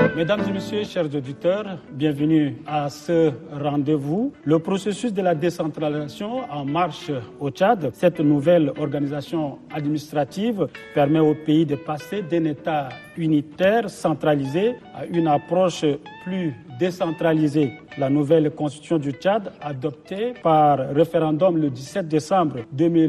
Mesdames et messieurs, chers auditeurs, bienvenue à ce rendez-vous. Le processus de la décentralisation en marche au Tchad, cette nouvelle organisation administrative permet au pays de passer d'un État unitaire centralisé à une approche plus décentralisée. La nouvelle constitution du Tchad, adoptée par référendum le 17 décembre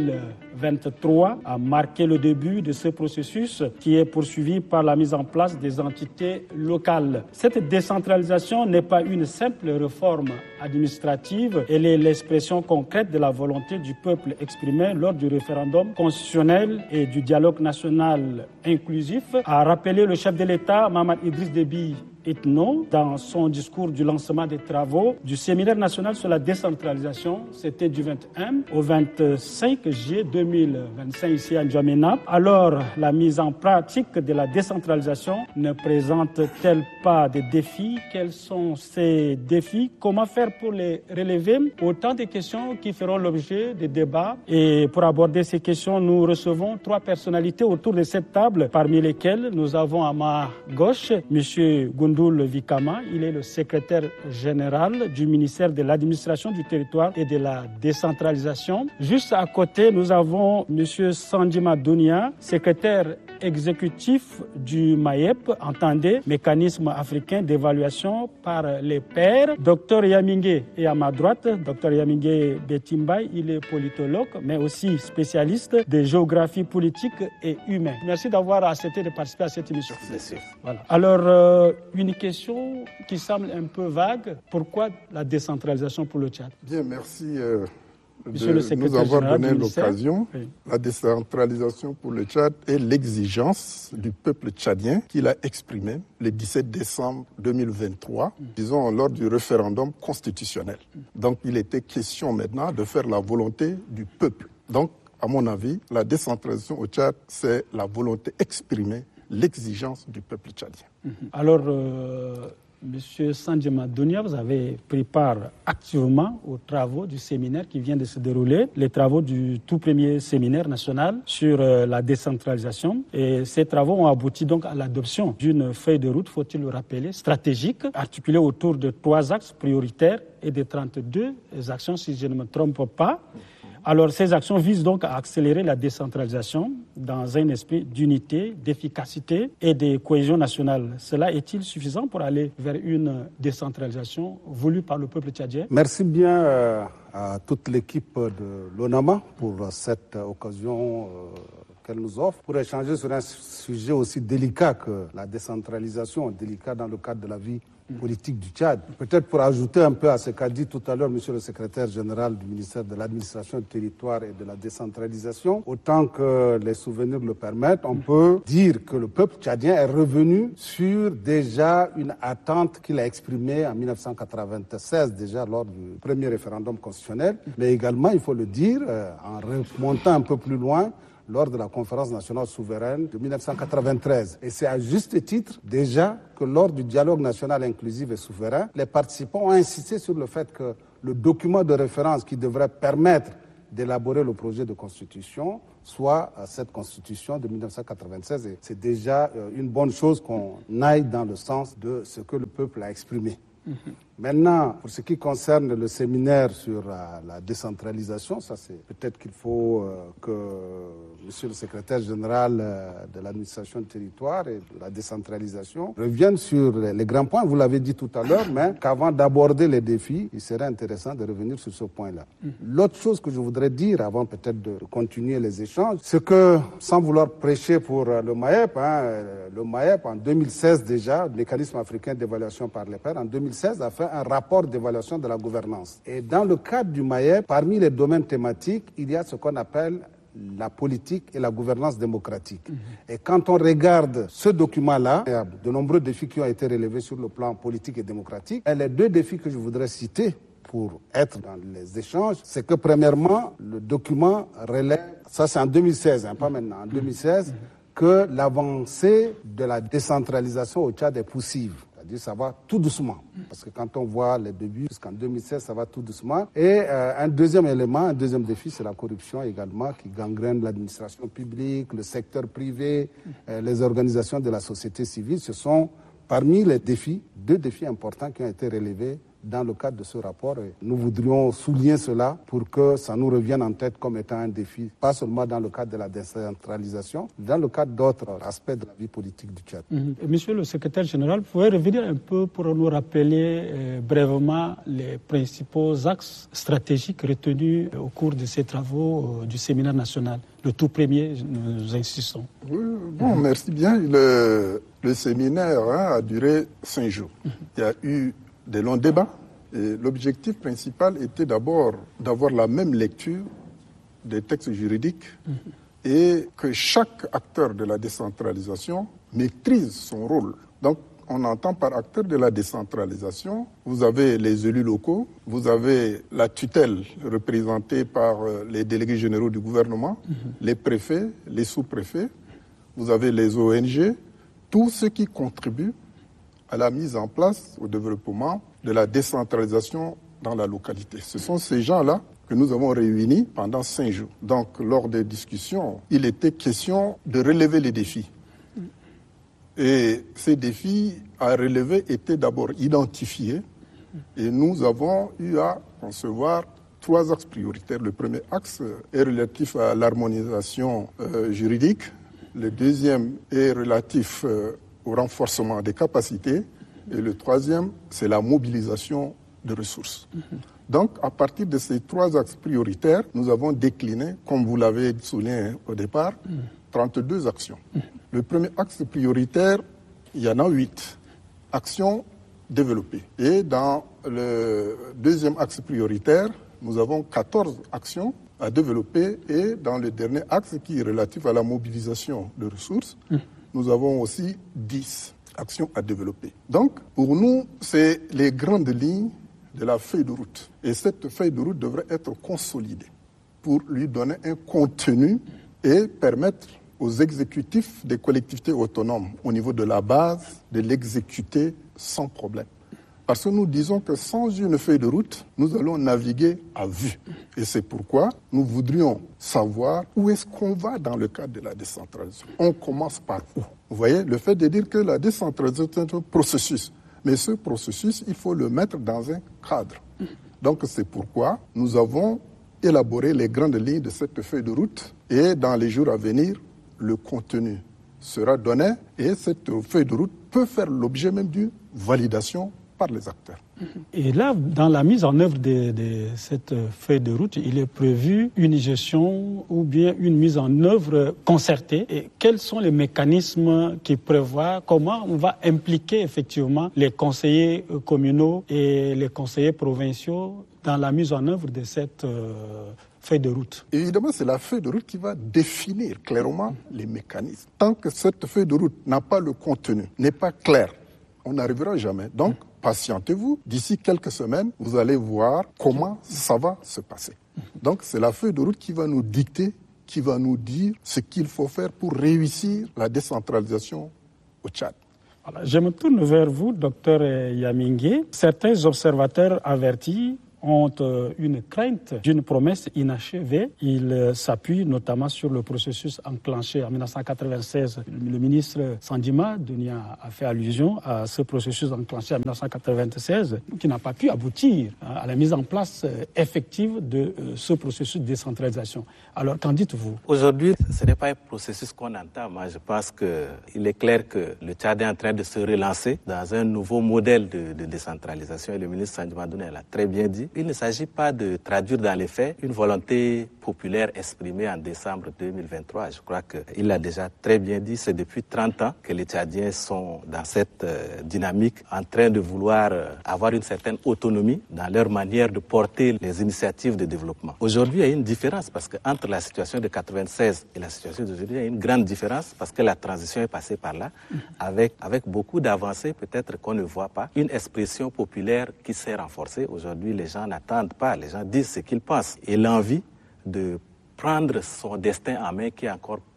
2023, a marqué le début de ce processus qui est poursuivi par la mise en place des entités locales. Cette décentralisation n'est pas une simple réforme administrative, elle est l'expression concrète de la volonté du peuple exprimée lors du référendum constitutionnel et du dialogue national inclusif, a rappelé le chef de l'État, Mahamat Idriss Déby Itno, dans son discours du lancement des travaux du séminaire national sur la décentralisation. C'était du 21 au 25 juillet 2025 ici à N'Djamena. Alors, la mise en pratique de la décentralisation ne présente-t-elle pas des défis? Quels sont ces défis? Comment faire pour les relever? Autant de questions qui feront l'objet de débats. Et pour aborder ces questions, nous recevons trois personnalités autour de cette table, parmi lesquelles nous avons à ma gauche M. Goundoul Vikama. Il est le secrétaire général du ministère de l'administration du territoire et de la décentralisation. Juste à côté, nous avons M. Sandima Dounia, secrétaire exécutif du MAEP, entendez, Mécanisme africain d'évaluation par les pairs. Dr Yamingue est à ma droite. Dr Yamingue Betimbay, il est politologue, mais aussi spécialiste de géographie politique et humaine. Merci d'avoir accepté de participer à cette émission. Merci. Voilà. Alors, une question qui semble un peu vague. Pourquoi la décentralisation pour le Tchad? Bien, merci de nous avoir donné l'occasion. Oui. La décentralisation pour le Tchad est l'exigence du peuple tchadien qu'il a exprimée le 17 décembre 2023, disons lors du référendum constitutionnel. Donc il était question maintenant de faire la volonté du peuple. Donc, à mon avis, la décentralisation au Tchad, c'est la volonté exprimée, l'exigence du peuple tchadien. Alors, Monsieur Sandima Dounia, vous avez pris part activement aux travaux du séminaire qui vient de se dérouler, les travaux du tout premier séminaire national sur la décentralisation. Et ces travaux ont abouti donc à l'adoption d'une feuille de route, faut-il le rappeler, stratégique, articulée autour de 3 axes prioritaires et de 32 actions, si je ne me trompe pas. Alors, ces actions visent donc à accélérer la décentralisation dans un esprit d'unité, d'efficacité et de cohésion nationale. Cela est-il suffisant pour aller vers une décentralisation voulue par le peuple tchadien? Merci bien à toute l'équipe de l'ONAMA pour cette occasion qu'elle nous offre pour échanger sur un sujet aussi délicat que la décentralisation, délicat dans le cadre de la vie politique du Tchad. Peut-être pour ajouter un peu à ce qu'a dit tout à l'heure monsieur le secrétaire général du ministère de l'administration du territoire et de la décentralisation, autant que les souvenirs le permettent, on peut dire que le peuple tchadien est revenu sur déjà une attente qu'il a exprimée en 1996 déjà lors du premier référendum constitutionnel, mais également, il faut le dire, en remontant un peu plus loin, lors de la conférence nationale souveraine de 1993. Et c'est à juste titre déjà que lors du dialogue national inclusif et souverain, les participants ont insisté sur le fait que le document de référence qui devrait permettre d'élaborer le projet de constitution soit cette constitution de 1996. Et c'est déjà une bonne chose qu'on aille dans le sens de ce que le peuple a exprimé. Maintenant, pour ce qui concerne le séminaire sur la décentralisation, ça c'est peut-être qu'il faut que monsieur le secrétaire général de l'administration du territoire et de la décentralisation revienne sur les grands points. Vous l'avez dit tout à l'heure, mais qu'avant d'aborder les défis, il serait intéressant de revenir sur ce point-là. L'autre chose que je voudrais dire, avant peut-être de continuer les échanges, c'est que, sans vouloir prêcher pour le MAEP, le MAEP en 2016 déjà, le Mécanisme africain d'évaluation par les pairs, en 2016 a fait un rapport d'évaluation de la gouvernance. Et dans le cadre du MAEP, parmi les domaines thématiques, il y a ce qu'on appelle la politique et la gouvernance démocratique. Et quand on regarde ce document-là, il y a de nombreux défis qui ont été relevés sur le plan politique et démocratique. Et les 2 défis que je voudrais citer pour être dans les échanges, c'est que premièrement, le document relève, ça c'est en 2016, pas maintenant, en 2016, que l'avancée de la décentralisation au Tchad est poussive. C'est-à-dire ça va tout doucement. Parce que quand on voit les débuts, jusqu'en 2016, ça va tout doucement. Et un deuxième élément, un deuxième défi, c'est la corruption également qui gangrène l'administration publique, le secteur privé, les organisations de la société civile. Ce sont Parmi les défis, 2 défis importants qui ont été relevés dans le cadre de ce rapport. Et nous voudrions souligner cela pour que ça nous revienne en tête comme étant un défi, pas seulement dans le cadre de la décentralisation, dans le cadre d'autres aspects de la vie politique du Tchad. Monsieur le secrétaire général, vous pouvez revenir un peu pour nous rappeler brièvement les principaux axes stratégiques retenus au cours de ces travaux du séminaire national. Le tout premier, nous insistons. Oui, bon, merci bien. Le séminaire a duré 5 jours. Il y a eu des longs débats. Et l'objectif principal était d'abord d'avoir la même lecture des textes juridiques et que chaque acteur de la décentralisation maîtrise son rôle. Donc, on entend par acteur de la décentralisation, vous avez les élus locaux, vous avez la tutelle représentée par les délégués généraux du gouvernement, les préfets, les sous-préfets, vous avez les ONG, tous ceux qui contribuent à la mise en place, au développement de la décentralisation dans la localité. Ce sont ces gens-là que nous avons réunis pendant 5 jours. Donc, lors des discussions, il était question de relever les défis. Et ces défis à relever étaient d'abord identifiés et nous avons eu à concevoir 3 axes prioritaires. Le premier axe est relatif à l'harmonisation juridique. Le deuxième est relatif au renforcement des capacités. Et le troisième, c'est la mobilisation de ressources. Donc, à partir de ces 3 axes prioritaires, nous avons décliné, comme vous l'avez souligné au départ, 32 actions. Le premier axe prioritaire, il y en a 8 actions développées. Et dans le deuxième axe prioritaire, nous avons 14 actions à développer. Et dans le dernier axe, qui est relatif à la mobilisation de ressources, nous avons aussi 10 actions à développer. Donc, pour nous, c'est les grandes lignes de la feuille de route. Et cette feuille de route devrait être consolidée pour lui donner un contenu et permettre aux exécutifs des collectivités autonomes au niveau de la base de l'exécuter sans problème. Parce que nous disons que sans une feuille de route, nous allons naviguer à vue. Et c'est pourquoi nous voudrions savoir où est-ce qu'on va dans le cadre de la décentralisation. On commence par où? Vous voyez, le fait de dire que la décentralisation est un processus. Mais ce processus, il faut le mettre dans un cadre. Donc c'est pourquoi nous avons élaboré les grandes lignes de cette feuille de route. Et dans les jours à venir, le contenu sera donné et cette feuille de route peut faire l'objet même d'une validation par les acteurs. Et là, dans la mise en œuvre de cette feuille de route, il est prévu une gestion ou bien une mise en œuvre concertée. Et quels sont les mécanismes qui prévoient comment on va impliquer effectivement les conseillers communaux et les conseillers provinciaux dans la mise en œuvre de cette feuille de route? Évidemment, c'est la feuille de route qui va définir clairement les mécanismes. Tant que cette feuille de route n'a pas le contenu, n'est pas clair, on n'arrivera jamais. Donc, patientez-vous. D'ici quelques semaines, vous allez voir comment ça va se passer. Donc, c'est la feuille de route qui va nous dicter, qui va nous dire ce qu'il faut faire pour réussir la décentralisation au Tchad. Voilà, je me tourne vers vous, docteur Yamingué. Certains observateurs avertis ont une crainte d'une promesse inachevée. Ils s'appuient notamment sur le processus enclenché en 1996. Le ministre Sandima Dounia a fait allusion à ce processus enclenché en 1996 qui n'a pas pu aboutir à la mise en place effective de ce processus de décentralisation. Alors, qu'en dites-vous? Aujourd'hui, ce n'est pas un processus qu'on entend. Moi, je pense qu'il est clair que le Tchad est en train de se relancer dans un nouveau modèle de décentralisation. Et le ministre Sandima Dounia l'a très bien dit. Il ne s'agit pas de traduire dans les faits une volonté populaire exprimée en décembre 2023. Je crois qu'il l'a déjà très bien dit. C'est depuis 30 ans que les Tchadiens sont dans cette dynamique, en train de vouloir avoir une certaine autonomie dans leur manière de porter les initiatives de développement. Aujourd'hui, il y a une différence parce qu'entre la situation de 96 et la situation d'aujourd'hui, il y a une grande différence parce que la transition est passée par là avec beaucoup d'avancées peut-être qu'on ne voit pas. Une expression populaire qui s'est renforcée. Aujourd'hui, les gens n'attendent pas, les gens disent ce qu'ils pensent. Et l'envie de prendre son destin en main qui est encore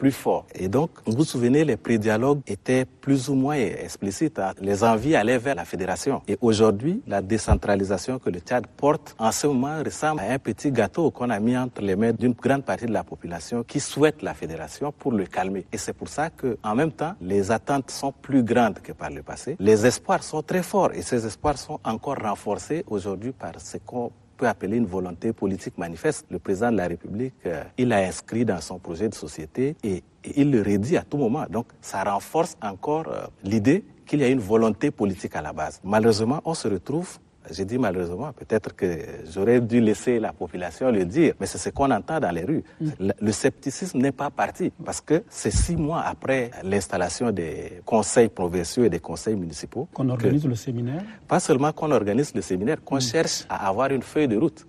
plus fort. Et donc, vous vous souvenez, les pré-dialogues étaient plus ou moins explicites. Les envies allaient vers la fédération. Et aujourd'hui, la décentralisation que le Tchad porte, en ce moment, ressemble à un petit gâteau qu'on a mis entre les mains d'une grande partie de la population qui souhaite la fédération pour le calmer. Et c'est pour ça qu'en même temps, les attentes sont plus grandes que par le passé. Les espoirs sont très forts et ces espoirs sont encore renforcés aujourd'hui par ce qu'on peut appeler une volonté politique manifeste. Le président de la République, il l'a inscrit dans son projet de société et il le redit à tout moment. Donc ça renforce encore l'idée qu'il y a une volonté politique à la base. Malheureusement, on se retrouve, j'ai dit malheureusement, peut-être que j'aurais dû laisser la population le dire, mais c'est ce qu'on entend dans les rues. Le scepticisme n'est pas parti parce que c'est 6 mois après l'installation des conseils provinciaux et des conseils municipaux qu'on organise le séminaire. Pas seulement qu'on organise le séminaire, qu'on cherche à avoir une feuille de route.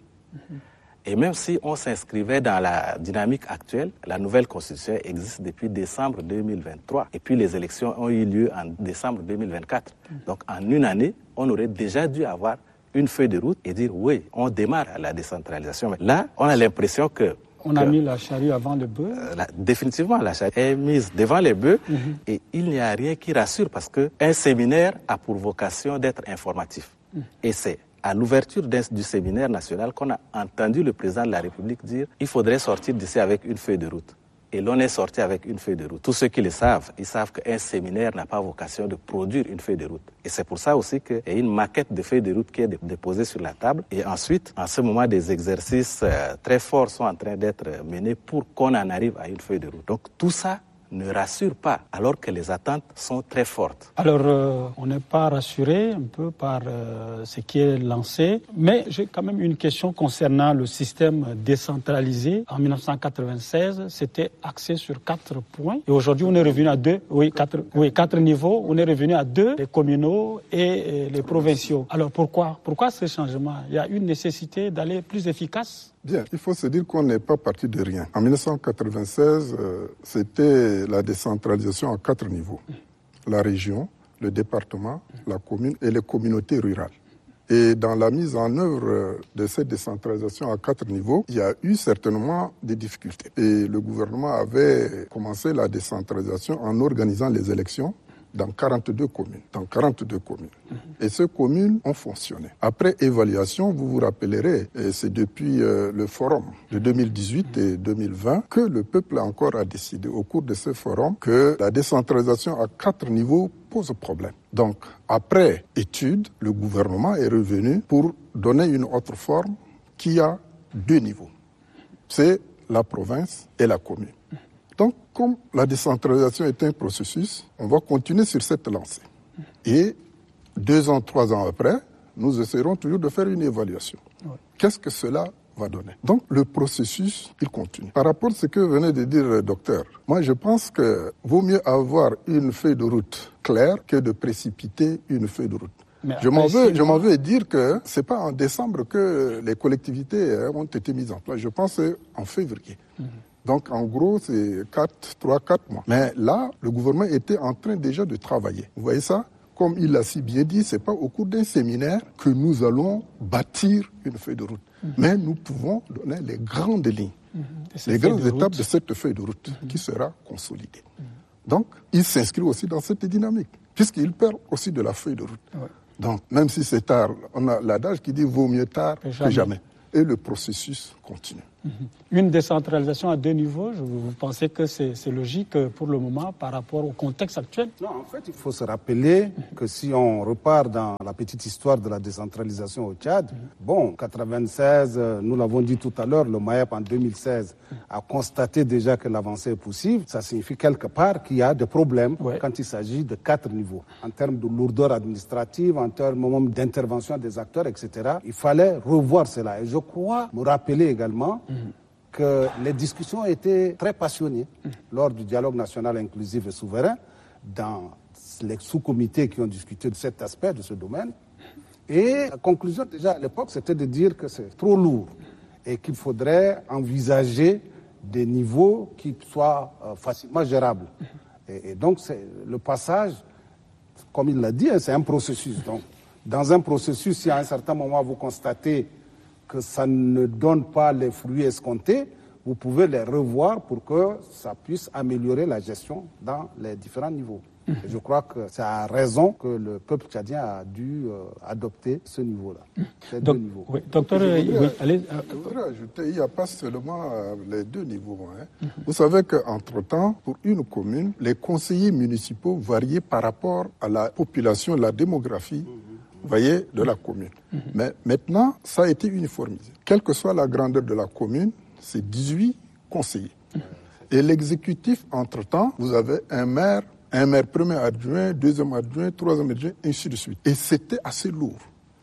Et même si on s'inscrivait dans la dynamique actuelle, la nouvelle constitution existe depuis décembre 2023. Et puis les élections ont eu lieu en décembre 2024. Donc en une année, on aurait déjà dû avoir une feuille de route et dire oui, on démarre la décentralisation. Mais là, on a l'impression que... On a mis la charrue avant le bœuf. Définitivement, la charrue est mise devant les bœufs et il n'y a rien qui rassure parce qu'un séminaire a pour vocation d'être informatif. Et c'est à l'ouverture du séminaire national qu'on a entendu le président de la République dire qu'il faudrait sortir d'ici avec une feuille de route. Et l'on est sorti avec une feuille de route. Tous ceux qui le savent, ils savent qu'un séminaire n'a pas vocation de produire une feuille de route. Et c'est pour ça aussi qu'il y a une maquette de feuille de route qui est déposée sur la table. Et ensuite, en ce moment, des exercices très forts sont en train d'être menés pour qu'on en arrive à une feuille de route. Donc tout ça ne rassure pas, alors que les attentes sont très fortes. Alors, on n'est pas rassuré un peu par ce qui est lancé, mais j'ai quand même une question concernant le système décentralisé. En 1996, c'était axé sur 4 points, et aujourd'hui on est revenu à 2, 4 niveaux, on est revenu à 2, les communaux et les provinciaux. Alors pourquoi ce changement? Il y a une nécessité d'aller plus efficace? Bien, il faut se dire qu'on n'est pas parti de rien. En 1996, c'était la décentralisation à 4 niveaux. La région, le département, la commune et les communautés rurales. Et dans la mise en œuvre de cette décentralisation à 4 niveaux, il y a eu certainement des difficultés. Et le gouvernement avait commencé la décentralisation en organisant les élections dans 42 communes. Et ces communes ont fonctionné. Après évaluation, vous vous rappellerez, et c'est depuis le forum de 2018 et 2020 que le peuple encore a décidé au cours de ce forum que la décentralisation à 4 niveaux pose problème. Donc, après étude, le gouvernement est revenu pour donner une autre forme qui a 2 niveaux. C'est la province et la commune. Donc, comme la décentralisation est un processus, on va continuer sur cette lancée. Et 2 ans, 3 ans après, nous essaierons toujours de faire une évaluation. Qu'est-ce que cela va donner? Donc, le processus, il continue. Par rapport à ce que venait de dire le docteur, moi, je pense que vaut mieux avoir une feuille de route claire que de précipiter une feuille de route. Je m'en veux dire que c'est pas en décembre que les collectivités ont été mises en place. Je pense en février. Donc, en gros, c'est 3-4 mois. Mais là, le gouvernement était en train déjà de travailler. Vous voyez ça? Comme il l'a si bien dit, c'est pas au cours d'un séminaire que nous allons bâtir une feuille de route. Mais nous pouvons donner les grandes lignes, les grandes étapes de cette feuille de route qui sera consolidée. Donc, il s'inscrit aussi dans cette dynamique, puisqu'il perd aussi de la feuille de route. Donc, même si c'est tard, on a l'adage qui dit vaut mieux tard que jamais. Et le processus continue. Une décentralisation à 2 niveaux, vous pensez que c'est logique pour le moment par rapport au contexte actuel? Non, en fait, il faut se rappeler que si on repart dans la petite histoire de la décentralisation au Tchad, bon, 96, nous l'avons dit tout à l'heure, le MAEP en 2016 a constaté déjà que l'avancée est possible. Ça signifie quelque part qu'il y a des problèmes quand il s'agit de 4 niveaux. En termes de lourdeur administrative, en termes d'intervention des acteurs, etc. Il fallait revoir cela. Et je crois me rappeler également que les discussions étaient très passionnées lors du dialogue national inclusif et souverain, dans les sous-comités qui ont discuté de cet aspect, de ce domaine. Et la conclusion déjà à l'époque, c'était de dire que c'est trop lourd et qu'il faudrait envisager des niveaux qui soient facilement gérables. Et donc, le passage, comme il l'a dit, c'est un processus. Donc, dans un processus, si à un certain moment vous constatez que ça ne donne pas les fruits escomptés, vous pouvez les revoir pour que ça puisse améliorer la gestion dans les différents niveaux. Et je crois que c'est à raison que le peuple tchadien a dû adopter ce niveau-là. Ces deux niveaux. Oui, docteur, allez. Je voudrais ajouter, il n'y a pas seulement les deux niveaux. Vous savez qu'entre-temps, pour une commune, les conseillers municipaux variaient par rapport à la population, la démographie, voyez, de la commune. Mais maintenant, ça a été uniformisé. Quelle que soit la grandeur de la commune, c'est 18 conseillers. Et l'exécutif, entre-temps, vous avez un maire premier adjoint, deuxième adjoint, troisième adjoint, ainsi de suite. Et c'était assez lourd.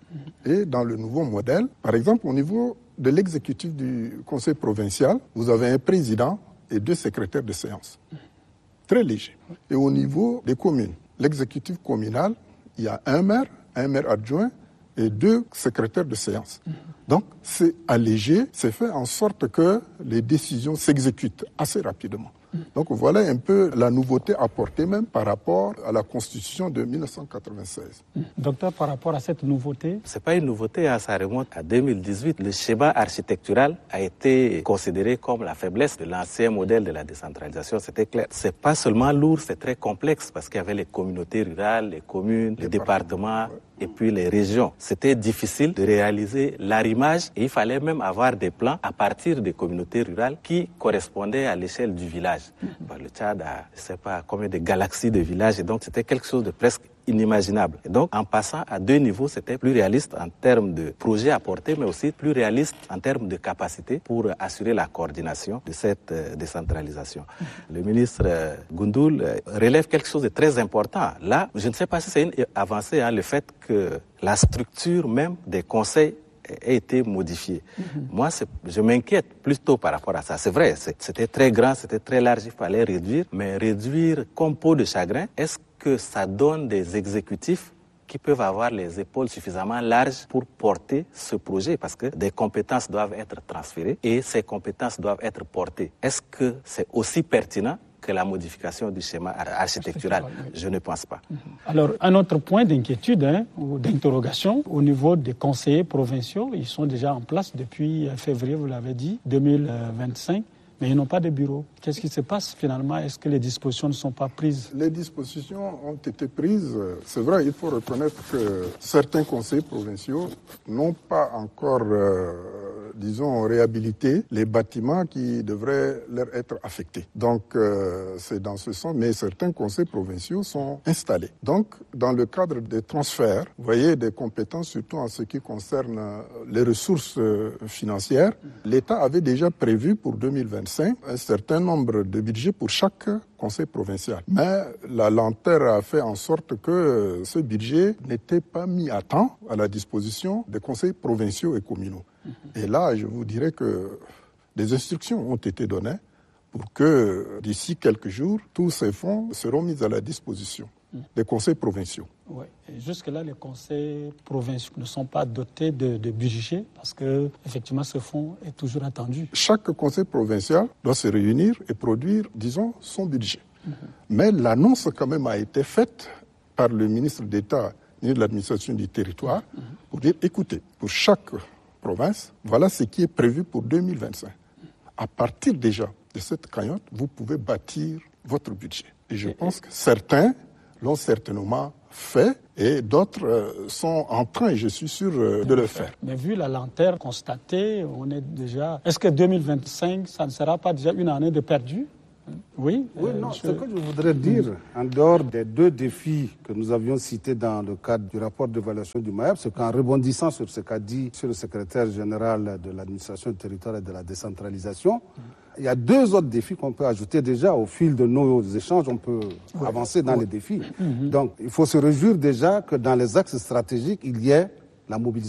Et dans le nouveau modèle, par exemple, au niveau de l'exécutif du conseil provincial, vous avez un président et 2 secrétaires de séance. Très léger. Et au niveau des communes, l'exécutif communal, il y a un maire adjoint et 2 secrétaires de séance. Donc, c'est allégé, c'est fait en sorte que les décisions s'exécutent assez rapidement. Donc voilà un peu la nouveauté apportée même par rapport à la Constitution de 1996. Docteur, par rapport à cette nouveauté? C'est pas une nouveauté, ça remonte à 2018. Le schéma architectural a été considéré comme la faiblesse de l'ancien modèle de la décentralisation, c'était clair. C'est pas seulement lourd, c'est très complexe parce qu'il y avait les communautés rurales, les communes, les départements et puis les régions. C'était difficile de réaliser l'arrimage et il fallait même avoir des plans à partir des communautés rurales qui correspondaient à l'échelle du village. Le Tchad a, je ne sais pas combien de galaxies de villages et donc c'était quelque chose de presque inimaginable. Et donc, en passant à 2 niveaux, c'était plus réaliste en termes de projets à porter, mais aussi plus réaliste en termes de capacité pour assurer la coordination de cette décentralisation. Le ministre Goundoul relève quelque chose de très important. Là, je ne sais pas si c'est une avancée, le fait que la structure même des conseils a été modifiée. Moi, je m'inquiète plutôt par rapport à ça. C'est vrai, c'était très grand, c'était très large, il fallait réduire, mais réduire comme peau de chagrin, est-ce que ça donne des exécutifs qui peuvent avoir les épaules suffisamment larges pour porter ce projet, parce que des compétences doivent être transférées et ces compétences doivent être portées. Est-ce que c'est aussi pertinent que la modification du schéma architectural? Je ne pense pas. Alors, un autre point d'inquiétude ou d'interrogation au niveau des conseillers provinciaux, ils sont déjà en place depuis février, vous l'avez dit, 2025. Mais ils n'ont pas de bureau. Qu'est-ce qui se passe finalement? Est-ce que les dispositions ne sont pas prises? Les dispositions ont été prises. C'est vrai, il faut reconnaître que certains conseils provinciaux n'ont pas encore, réhabilité les bâtiments qui devraient leur être affectés. Donc, c'est dans ce sens. Mais certains conseils provinciaux sont installés. Donc, dans le cadre des transferts, vous voyez, des compétences, surtout en ce qui concerne les ressources financières, l'État avait déjà prévu pour 2025 un certain nombre de budgets pour chaque conseil provincial. Mais la lenteur a fait en sorte que ce budget n'était pas mis à temps à la disposition des conseils provinciaux et communaux. Et là, je vous dirais que des instructions ont été données pour que d'ici quelques jours, tous ces fonds seront mis à la disposition des conseils provinciaux. Oui. Jusque-là, les conseils provinciaux ne sont pas dotés de budget parce que, effectivement, ce fonds est toujours attendu. Chaque conseil provincial doit se réunir et produire, disons, son budget. Mais l'annonce, quand même, a été faite par le ministre d'État de l'administration du territoire pour dire, écoutez, pour chaque province, voilà ce qui est prévu pour 2025. À partir déjà de cette cagnotte, vous pouvez bâtir votre budget. Et je pense que certains l'ont certainement fait et d'autres sont en train, et je suis sûr, de le faire. Mais vu la lenteur constatée, on est déjà... Est-ce que 2025, ça ne sera pas déjà une année de perdu? Oui, non, ce que je voudrais dire, en dehors des 2 défis que nous avions cités dans le cadre du rapport d'évaluation du MAEP, c'est qu'en rebondissant sur ce qu'a dit le secrétaire général de l'administration du territoire et de la décentralisation, il y a 2 autres défis qu'on peut ajouter déjà au fil de nos échanges, on peut avancer dans les défis. Donc, il faut se réjouir déjà que dans les axes stratégiques, il y ait la mobilisation